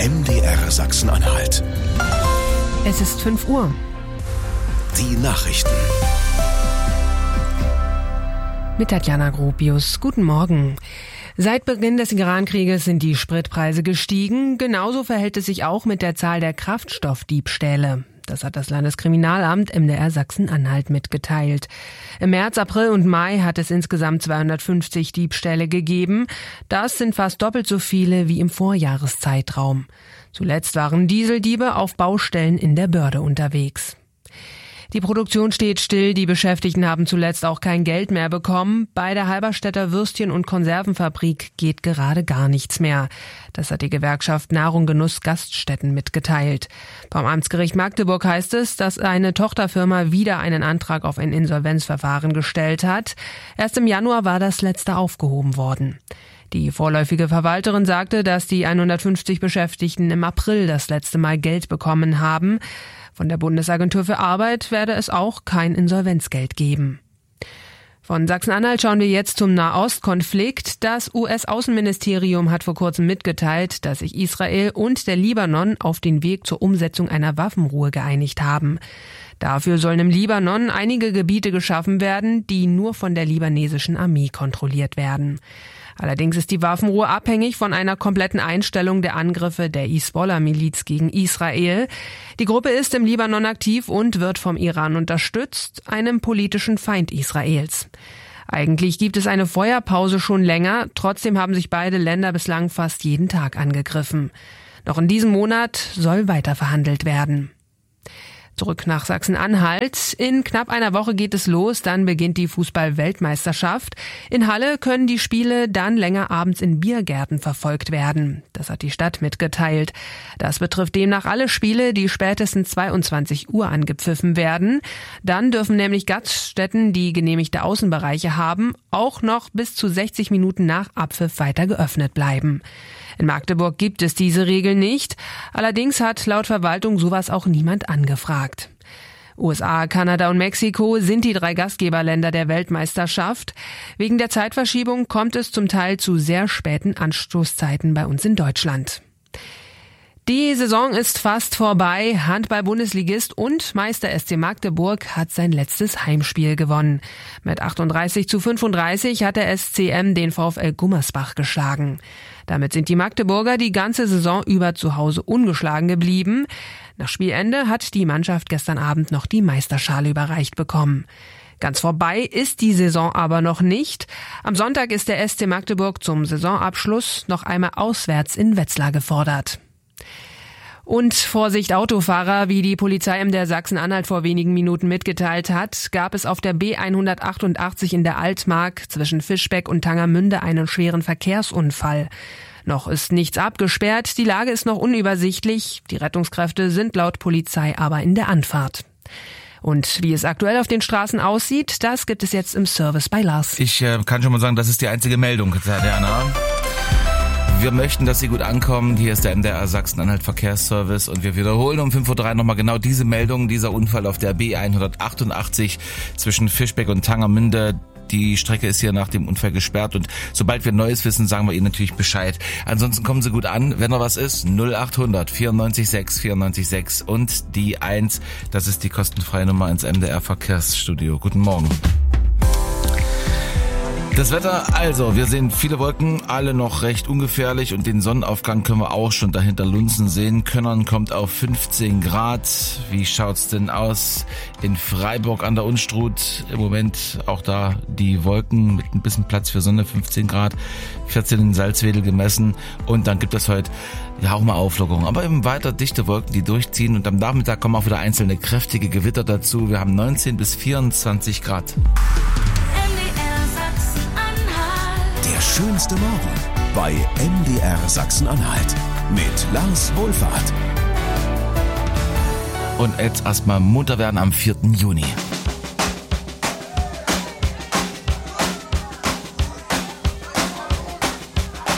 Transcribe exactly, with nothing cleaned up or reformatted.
M D R Sachsen-Anhalt. Es ist fünf Uhr. Die Nachrichten. Mit Tatjana Gropius. Guten Morgen. Seit Beginn des Iran-Krieges sind die Spritpreise gestiegen. Genauso verhält es sich auch mit der Zahl der Kraftstoffdiebstähle. Das hat das Landeskriminalamt M D R Sachsen-Anhalt mitgeteilt. Im März, April und Mai hat es insgesamt zweihundertfünfzig Diebstähle gegeben. Das sind fast doppelt so viele wie im Vorjahreszeitraum. Zuletzt waren Dieseldiebe auf Baustellen in der Börde unterwegs. Die Produktion steht still, die Beschäftigten haben zuletzt auch kein Geld mehr bekommen. Bei der Halberstädter Würstchen- und Konservenfabrik geht gerade gar nichts mehr. Das hat die Gewerkschaft Nahrung Genuss Gaststätten mitgeteilt. Beim Amtsgericht Magdeburg heißt es, dass eine Tochterfirma wieder einen Antrag auf ein Insolvenzverfahren gestellt hat. Erst im Januar war das letzte aufgehoben worden. Die vorläufige Verwalterin sagte, dass die hundertfünfzig Beschäftigten im April das letzte Mal Geld bekommen haben. Von der Bundesagentur für Arbeit werde es auch kein Insolvenzgeld geben. Von Sachsen-Anhalt schauen wir jetzt zum Nahostkonflikt. Das U S-Außenministerium hat vor kurzem mitgeteilt, dass sich Israel und der Libanon auf den Weg zur Umsetzung einer Waffenruhe geeinigt haben. Dafür sollen im Libanon einige Gebiete geschaffen werden, die nur von der libanesischen Armee kontrolliert werden. Allerdings ist die Waffenruhe abhängig von einer kompletten Einstellung der Angriffe der Hisbollah-Miliz gegen Israel. Die Gruppe ist im Libanon aktiv und wird vom Iran unterstützt, einem politischen Feind Israels. Eigentlich gibt es eine Feuerpause schon länger, trotzdem haben sich beide Länder bislang fast jeden Tag angegriffen. Noch in diesem Monat soll weiter verhandelt werden. Zurück nach Sachsen-Anhalt. In knapp einer Woche geht es los, dann beginnt die Fußball-Weltmeisterschaft. In Halle können die Spiele dann länger abends in Biergärten verfolgt werden. Das hat die Stadt mitgeteilt. Das betrifft demnach alle Spiele, die spätestens zweiundzwanzig Uhr angepfiffen werden. Dann dürfen nämlich Gaststätten, die genehmigte Außenbereiche haben, auch noch bis zu sechzig Minuten nach Abpfiff weiter geöffnet bleiben. In Magdeburg gibt es diese Regel nicht. Allerdings hat laut Verwaltung sowas auch niemand angefragt. U S A, Kanada und Mexiko sind die drei Gastgeberländer der Weltmeisterschaft. Wegen der Zeitverschiebung kommt es zum Teil zu sehr späten Anstoßzeiten bei uns in Deutschland. Die Saison ist fast vorbei. Handball-Bundesligist und Meister S C Magdeburg hat sein letztes Heimspiel gewonnen. Mit achtunddreißig zu fünfunddreißig hat der S C M den VfL Gummersbach geschlagen. Damit sind die Magdeburger die ganze Saison über zu Hause ungeschlagen geblieben. Nach Spielende hat die Mannschaft gestern Abend noch die Meisterschale überreicht bekommen. Ganz vorbei ist die Saison aber noch nicht. Am Sonntag ist der S C Magdeburg zum Saisonabschluss noch einmal auswärts in Wetzlar gefordert. Und Vorsicht Autofahrer, wie die Polizei M D R Sachsen-Anhalt vor wenigen Minuten mitgeteilt hat, gab es auf der B hundertachtundachtzig in der Altmark zwischen Fischbeck und Tangermünde einen schweren Verkehrsunfall. Noch ist nichts abgesperrt, die Lage ist noch unübersichtlich, die Rettungskräfte sind laut Polizei aber in der Anfahrt. Und wie es aktuell auf den Straßen aussieht, das gibt es jetzt im Service bei Lars. Ich äh, kann schon mal sagen, das ist die einzige Meldung, Tatjana. Wir möchten, dass Sie gut ankommen. Hier ist der M D R Sachsen-Anhalt Verkehrsservice und wir wiederholen um fünf Uhr drei nochmal genau diese Meldung, dieser Unfall auf der B hundertachtundachtzig zwischen Fischbeck und Tangermünde. Die Strecke ist hier nach dem Unfall gesperrt und sobald wir Neues wissen, sagen wir Ihnen natürlich Bescheid. Ansonsten kommen Sie gut an, wenn noch was ist, null achthundert vierundneunzig sechs vierundneunzig sechs und die eins, das ist die kostenfreie Nummer ins M D R Verkehrsstudio. Guten Morgen. Das Wetter, also, wir sehen viele Wolken, alle noch recht ungefährlich und den Sonnenaufgang können wir auch schon dahinter lunzen sehen. Könnern kommt auf fünfzehn Grad. Wie schaut's denn aus in Freiburg an der Unstrut? Im Moment auch da die Wolken mit ein bisschen Platz für Sonne, fünfzehn Grad, vierzehn in Salzwedel gemessen und dann gibt es heute ja auch mal Auflockerung, aber eben weiter dichte Wolken, die durchziehen und am Nachmittag kommen auch wieder einzelne kräftige Gewitter dazu. Wir haben neunzehn bis vierundzwanzig Grad. Der schönste Morgen bei M D R Sachsen-Anhalt mit Lars Wohlfahrt. Und jetzt erstmal munter werden am vierten Juni.